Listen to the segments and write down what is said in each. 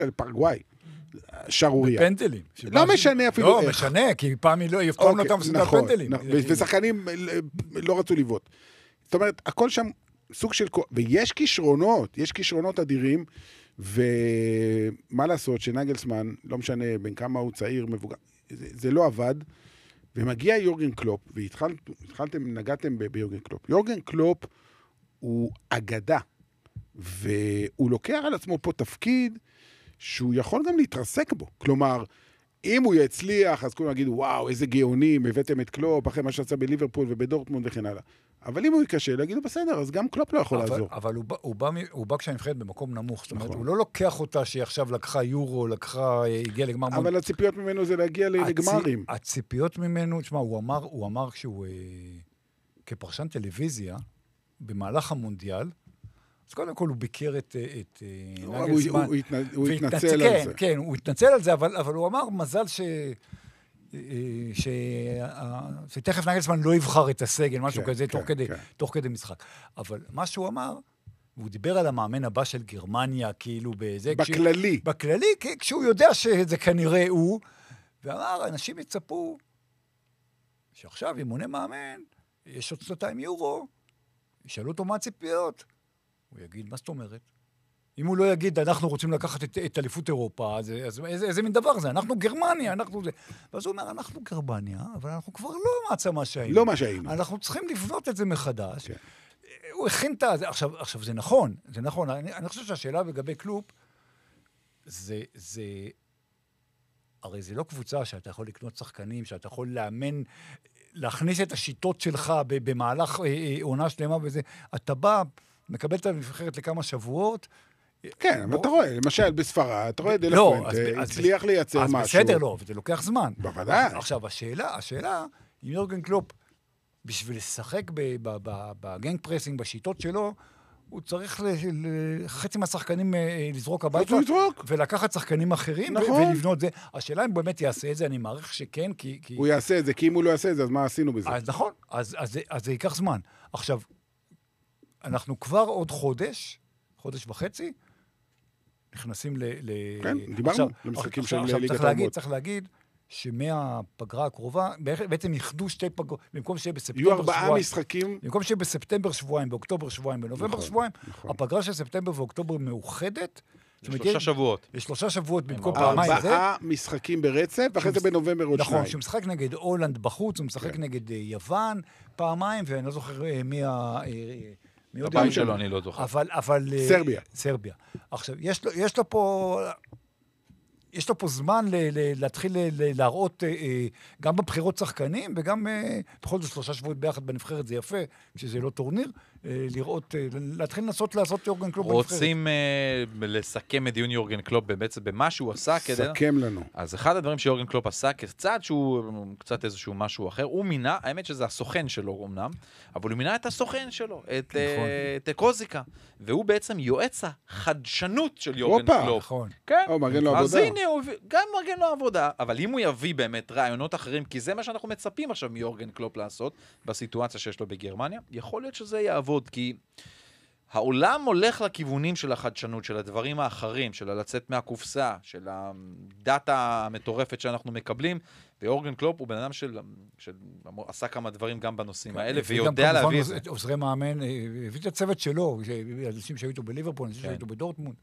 פרגוואי. שרוריה. בפנדלים. לא משנה אפילו לא, משנה, כי פעם לא אותם בסדר פנדלים. ושחקנים לא רצו לבעוט. זאת אומרת, הכל שם סוג של... ויש כישרונות אדירים, ומה לעשות שנגלסמן, לא משנה בין כמה הוא צעיר, מבוגר, זה לא עבד, ומגיע יורגן קלופ, נגעתם ביורגן קלופ. יורגן קלופ הוא אגדה, והוא לוקח על עצמו פה תפקיד, שהוא יכול גם להתרסק בו. כלומר, אם הוא יצליח, אז כולם יגידו, וואו, איזה גאונים, הבאתם את קלופ, אחרי מה שעשה בליברפול ובדורטמונד וכן הלאה. אבל אם הוא יקשה, יגידו, בסדר, אז גם קלופ לא יכול לעזור. אבל הוא בא כשהנבחרת במקום נמוך, זאת אומרת, הוא לא לוקח אותה שהיא עכשיו לקחה יורו, הגיעה לגמר... אבל הציפיות ממנו זה להגיע לגמרים. הציפיות ממנו, תשמע, הוא אמר כשהוא, כפרשן טלוויזיה, במהלך המונדיאל, אז קודם כל הוא ביקר את נגלסמן. הוא התנצל על זה. כן, הוא התנצל על זה, אבל הוא אמר, מזל שתכף נגלסמן לא יבחר את הסגל, משהו כזה, תוך כדי משחק. אבל מה שהוא אמר, והוא דיבר על המאמן הבא של גרמניה, כאילו בזה... בכללי, כשהוא יודע שזה כנראה הוא, ואמר, אנשים יצפו שעכשיו ימונה מאמן, יש עוד 2 יורו, ישאלו אותו מה הציפיות, הוא יגיד, מה זאת אומרת? אם הוא לא יגיד, אנחנו רוצים לקחת את אליפות אירופה, אז איזה מין דבר זה? אנחנו גרמניה, אנחנו זה. ואז הוא אומר, אנחנו גרמניה, אבל אנחנו כבר לא מעצמה שהיינו. לא מה שהיינו. אנחנו צריכים לבנות את זה מחדש. כן. הוא הכין את זה. עכשיו, זה נכון. אני חושב שהשאלה לגבי קלופ, הרי זה לא קבוצה שאתה יכול לקנות שחקנים, שאתה יכול לאמן, להכניס את השיטות שלך במהלך עונה שלמה וזה. אתה בא, מקבל את הנבחרת לכמה שבועות, כן, אבל אתה רואה, למשל בספרד, אתה רואה דלפוינטה, הצליח לייצר משהו. אז בסדר, לא, וזה לוקח זמן. בוודאי. עכשיו, השאלה, אם יורגן קלופ, בשביל לשחק בגנג פרסינג, בשיטות שלו, הוא צריך חצי מהשחקנים לזרוק הביתה, ולקחת שחקנים אחרים, ולבנות זה. השאלה אם באמת יעשה את זה, אני מעריך שכן, כי... הוא יעשה את זה, כי אם הוא לא יעשה את זה, אז מה עשינו בזה? אז נכון, אז זה ייקח זמן. עכשיו, אנחנו כבר עוד חודש וחצי, נכנסים כן, דיברנו למשחקים של ליגת האלופות. צריך להגיד שמהפגרה הקרובה, בעצם יחדו 2 פגרות, במקום שיהיה בספטמבר שבועיים. יהיו 4 משחקים. במקום שיהיה בספטמבר שבועיים, באוקטובר שבועיים, בנובמבר שבועיים, הפגרה של ספטמבר ואוקטובר מאוחדת. 3 שבועות. יש 3 שבועות במקום פעמיים. 4 משחקים ברצף, ואחרי זה בנובמבר עוד 2. נכון, שהוא משחק נגד הולנד בחוץ, הוא משחק נגד יוון פעמיים, ואני לא זוכר הפעם שלו אני לא זוכר. אבל... סרביה. עכשיו, יש לו פה זמן להתחיל להראות גם בבחירות שחקנים, וגם בכל זאת 3 שבועות ביחד בנבחרת, זה יפה, כשזה לא טורניר, להתחיל לנסות לעשות יורגן קלופ בנבחרת. רוצים לסכם את דיון יורגן קלופ בעצם במה שהוא עשה כדי... סכם לנו. אז אחד הדברים שיורגן קלופ עשה, כצעד שהוא קצת איזשהו משהו אחר, הוא מינה, האמת שזה הסוכן שלו אמנם, אבל הוא מינה את הסוכן שלו, את קוזיקה, והוא בעצם יועץ החדשנות של יורגן קלופ. נכון. כן. מגן לו עבודה. אז הנה, גם מגן לו עבודה, אבל אם הוא יביא באמת רעיונות אחרים, כי זה מה שאנחנו מצפים עכשיו מיורגן קלופ לעשות, בסיטואציה שיש לו בגרמניה, יכול להיות שזה יעבוד, כי העולם הולך לכיוונים של החדשנות, של הדברים האחרים, של לצאת מהקופסה, של הדאטה המטורפת שאנחנו מקבלים, ויורגן קלופ הוא בן אדם שעשה כמה דברים גם בנושאים האלה, ויודע להביא את זה. עוזרי מאמן, הביא את הצוות שלו, אנשים שהיו איתו בליברפול, אנשים שהיו איתו בדורטמונד.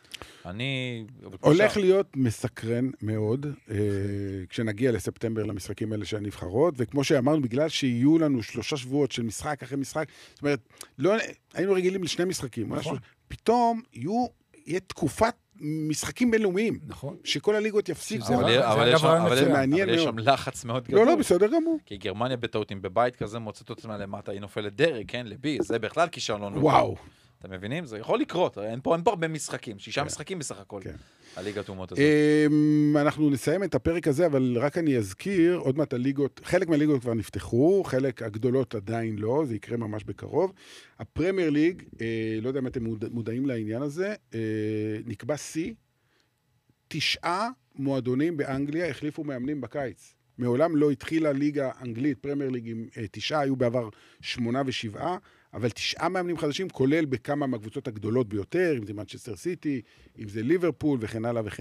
הולך להיות מסקרן מאוד, כשנגיע לספטמבר למשחקים האלה של הנבחרות, וכמו שאמרנו, בגלל שיהיו לנו 3 שבועות של משחק אחרי משחק, זאת אומרת, היינו רגילים ל2 משחקים, פתאום יהיה תקופת משחקים בינלאומיים, שכל הליגות יפסיקו. אבל יש שם לחץ מאוד גדול. לא, בסדר גמור. כי גרמניה בטעות, אם בבית כזה מוצאת עצמה למטה, היא נופלת דרג, כן, לבי, זה בכלל כישרון. וואו. אתם מבינים? זה יכול לקרות, אין פה הרבה משחקים, 6 משחקים בסך הכל, הליגת אומות הזאת. אנחנו נסיים את הפרק הזה, אבל רק אני אזכיר, עוד מעט הליגות, חלק מהליגות כבר נפתחו, חלק הגדולות עדיין לא, זה יקרה ממש בקרוב. הפרמייר ליג, לא יודע אם אתם מודעים לעניין הזה, נקבע C, 9 מועדונים באנגליה החליפו מאמנים בקיץ. מעולם לא התחילה ליגה אנגלית, פרמייר ליג עם 9, היו בעבר 8 ו7, אבל 9 מאמנים חדשים, כולל בכמה מהקבוצות הגדולות ביותר, אם זה מנצ'סטר סיטי, אם זה ליברפול וכן הלאה וכן